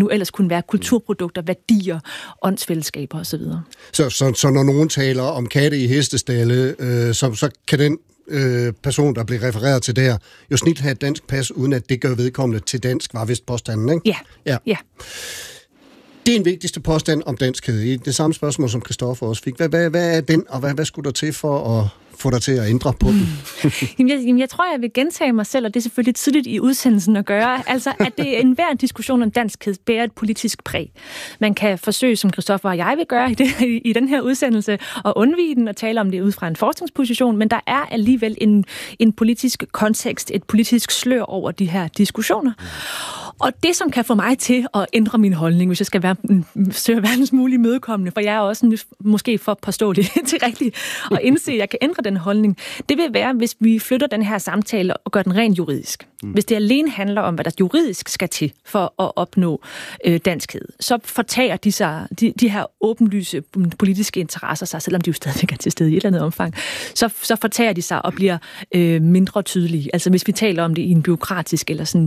nu ellers kunne være, kulturprodukter, værdier, åndsfællesskaber osv. Så når nogen taler om katte i hestestalle, så kan den person, der bliver refereret til der, jo snit have et dansk pas, uden at det gør vedkommende til dansk, var vist påstanden, ikke? Ja. Det er en vigtigste påstand om danskhed. Det samme spørgsmål, som Christoffer også fik. Hvad er den, og hvad skulle der til for at få dig til at ændre på den? Jamen, jeg tror, jeg vil gentage mig selv, og det er selvfølgelig tidligt i udsendelsen at gøre. Altså, at det er enhver diskussion om danskhed bærer et politisk præg. Man kan forsøge, som Christoffer og jeg vil gøre i den her udsendelse, at undvige den og tale om det ud fra en forskningsposition, men der er alligevel en politisk kontekst, et politisk slør over de her diskussioner. Og det, som kan få mig til at ændre min holdning, hvis jeg skal søge verdens mulige mødekommende, for jeg er også måske for påståelig til rigtigt at indse, at jeg kan ændre den holdning, det vil være, hvis vi flytter den her samtale og gør den rent juridisk. Hvis det alene handler om, hvad der juridisk skal til for at opnå danskhed, så fortager de her åbenlyse politiske interesser sig, selvom de jo stadigvæk er til stede i et eller andet omfang, så fortager de sig og bliver mindre tydelige. Altså hvis vi taler om det i en bureaukratisk eller sådan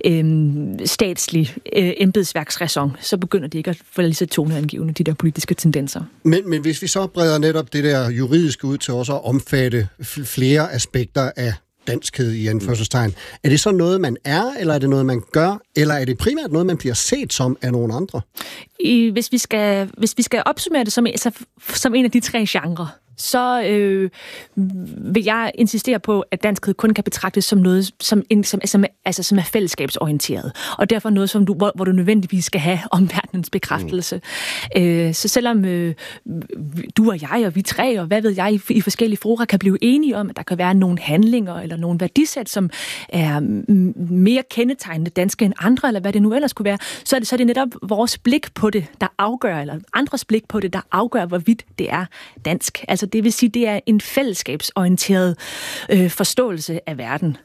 statslig embedsværksræson, så begynder de ikke at få lige så toneangivende, de der politiske tendenser. Men hvis vi så breder netop det der juridiske ud til også at omfatte flere aspekter af danskhed i anførselstegn, er det så noget, man er, eller er det noget, man gør, eller er det primært noget, man bliver set som af nogle andre? Hvis vi skal opsummere det som en af de tre genrer, så vil jeg insistere på, at danskhed kun kan betragtes som noget, som er fællesskabsorienteret, og derfor noget, hvor du nødvendigvis skal have omverdenens bekræftelse. Så selvom du og jeg og vi tre, og hvad ved jeg, i forskellige fora kan blive enige om, at der kan være nogle handlinger eller nogle værdisæt, som er mere kendetegnende danske end andre, eller hvad det nu ellers kunne være, så er det netop vores blik på det, der afgør, eller andres blik på det, der afgør, hvorvidt det er dansk. Altså det vil sige, det er en fællesskabsorienteret forståelse af verden.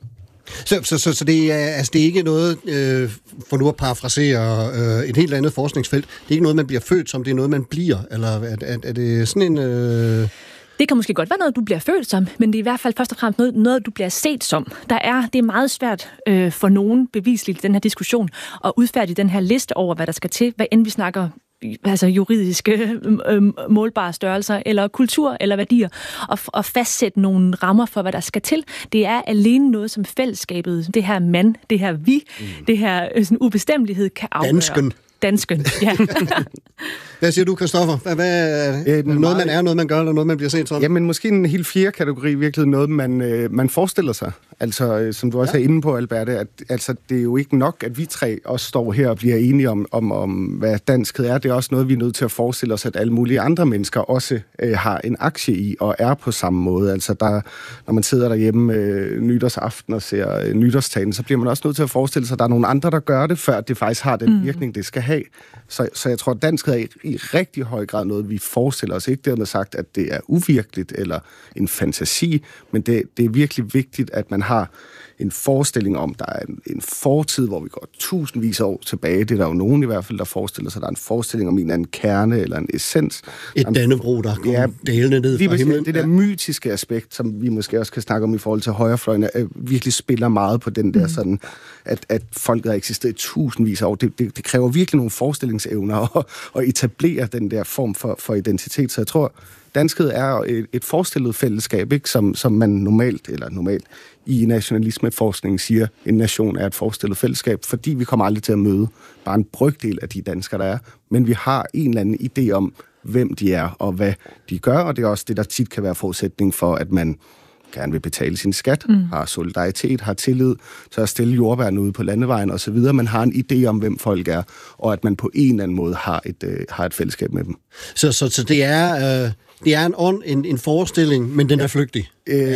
Så det er ikke noget, for nu at parafrasere et helt andet forskningsfelt, det er ikke noget, man bliver født som, det er noget, man bliver, eller er det sådan en... Det kan måske godt være noget, du bliver født som, men det er i hvert fald først og fremmest noget du bliver set som. Det er meget svært for nogen bevisligt i den her diskussion at udfærdige den her liste over, hvad der skal til, hvad end vi snakker altså juridiske målbare størrelser, eller kultur, eller værdier, og fastsætte nogle rammer for, hvad der skal til. Det er alene noget, som fællesskabet, det her mand, det her vi, det her sådan ubestemmelighed kan afgøre. Dansken, ja. Hvad siger du, Christoffer? Hvad er det? Noget, man er, noget, man gør, eller noget, man bliver set som? Jamen, måske en helt fjerde kategori, virkelig noget, man forestiller sig. Altså, som du også er inde på, Alberte, at altså, det er jo ikke nok, at vi tre også står her og bliver enige om hvad danskhed er. Det er også noget, vi er nødt til at forestille os, at alle mulige andre mennesker også har en aktie i, og er på samme måde. Altså, når man sidder derhjemme nytårsaften og ser nytårstalen, så bliver man også nødt til at forestille sig, at der er nogle andre, der gør det, før det faktisk har den virkning, det skal have. Så jeg tror, at danskhed er i rigtig høj grad noget, vi forestiller os. Ikke dermed sagt, at det er uvirkeligt eller en fantasi, men det er virkelig vigtigt, at man har en forestilling om, der er en fortid, hvor vi går tusindvis af år tilbage. Det er der jo nogen i hvert fald, der forestiller sig, der er en forestilling om en eller anden kerne eller en essens. Et Dannebrog, der kommer dalende ned fra himlen. Det der mytiske aspekt, som vi måske også kan snakke om i forhold til højrefløjen, virkelig spiller meget på den der sådan, at folket har eksisteret i tusindvis af år. Det kræver virkelig nogle forestillingsevner at etablere den der form for identitet. Så jeg tror, danskhed er et forestillet fællesskab, ikke? Som man normalt i nationalismeforskningen siger, en nation er et forestillet fællesskab, fordi vi kommer aldrig til at møde bare en brøkdel af de danskere, der er, men vi har en eller anden idé om, hvem de er og hvad de gør, og det er også det, der tit kan være forudsætning for, at man gerne vil betale sin skat, har solidaritet, har tillid til at stille jordbærne ude på landevejen osv. Man har en idé om, hvem folk er, og at man på en eller anden måde har et fællesskab med dem. Så det er... Det er en ånd, en forestilling, men den er flygtig.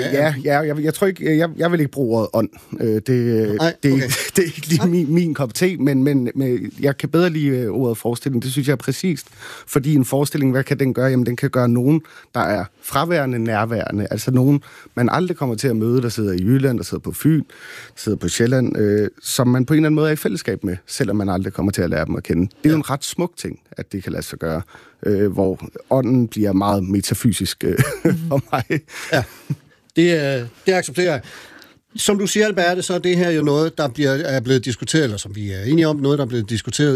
Jeg tror ikke, jeg vil ikke bruge ordet ånd. Det er ikke lige min kop te, men jeg kan bedre lide ordet forestilling. Det synes jeg er præcist. Fordi en forestilling, hvad kan den gøre? Jamen, den kan gøre nogen, der er fraværende, nærværende. Altså nogen, man aldrig kommer til at møde, der sidder i Jylland, der sidder på Fyn, der sidder på Sjælland, som man på en eller anden måde er i fællesskab med, selvom man aldrig kommer til at lære dem at kende. Det er jo en ret smuk ting, at det kan lade sig gøre. Hvor ånden bliver meget metafysisk for mig. Ja, det accepterer jeg. Som du siger, Alberte, så er det her jo noget, der er blevet diskuteret, eller som vi er enige om, noget, der er blevet diskuteret